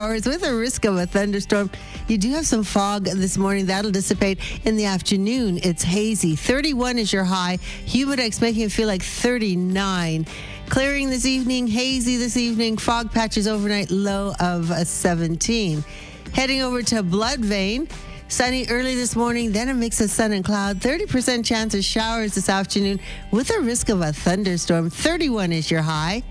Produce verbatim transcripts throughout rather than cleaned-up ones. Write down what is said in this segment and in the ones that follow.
Hours with a risk of a thunderstorm. You do have some fog this morning. That'll dissipate in the afternoon. It's hazy. thirty-one is your high. Humidex making it feel like thirty-nine. Clearing this evening. Hazy this evening. Fog patches overnight. Low of a seventeen. Heading over to Bloodvein. Sunny early this morning, then a mix of sun and cloud. thirty percent chance of showers this afternoon with a risk of a thunderstorm. thirty-one is your high.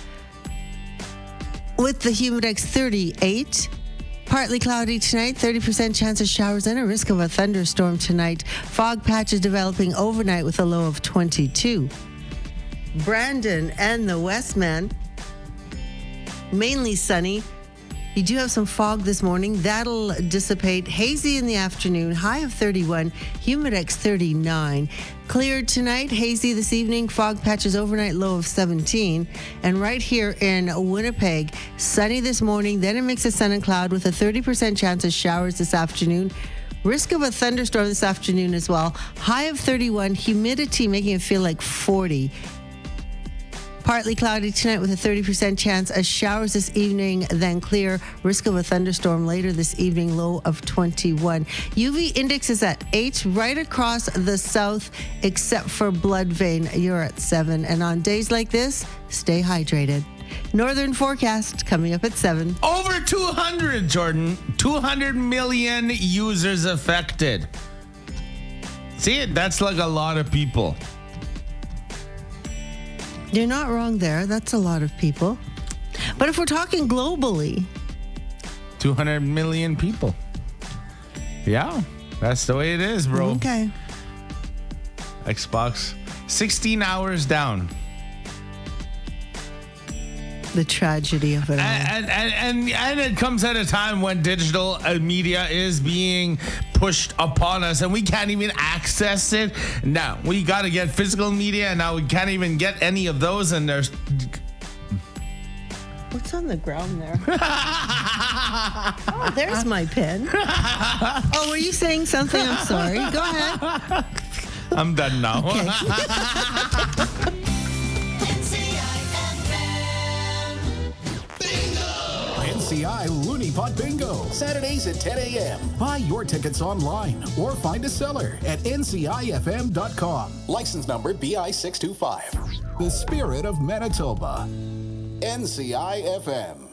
With the Humidex thirty-eight. Partly cloudy tonight, thirty percent chance of showers and a risk of a thunderstorm tonight. Fog patches developing overnight with a low of twenty-two. Brandon and the Westman, mainly sunny. You do have some fog this morning. That'll dissipate. Hazy in the afternoon, high of thirty-one, Humidex thirty-nine. Cleared tonight, hazy this evening, fog patches overnight, low of seventeen. And right here in Winnipeg, sunny this morning, then a mix of sun and cloud with a thirty percent chance of showers this afternoon. Risk of a thunderstorm this afternoon as well. High of thirty-one, humidity making it feel like forty. Partly cloudy tonight with a thirty percent chance of showers this evening, then clear. Risk of a thunderstorm later this evening, low of twenty-one. U V index is at eight right across the south, except for Bloodvein. You're at seven. And on days like this, stay hydrated. Northern forecast coming up at seven. Over two hundred, Jordan. two hundred million users affected. See, that's like a lot of people. You're not wrong there. That's a lot of people. But if we're talking globally, two hundred million people. Yeah, that's the way it is, bro. Okay. Xbox, sixteen hours down. The tragedy of it all. And, and, and, and it comes at a time when digital media is being pushed upon us and we can't even access it. Now, we got to get physical media, and now we can't even get any of those. And there's... What's on the ground there? Oh, there's my pen. Oh, were you saying something? I'm sorry. Go ahead. I'm done now. Okay. N C I Looney Pot Bingo, Saturdays at ten a.m. Buy your tickets online or find a seller at N C I F M dot com. License number B I six two five. The spirit of Manitoba. N C I F M.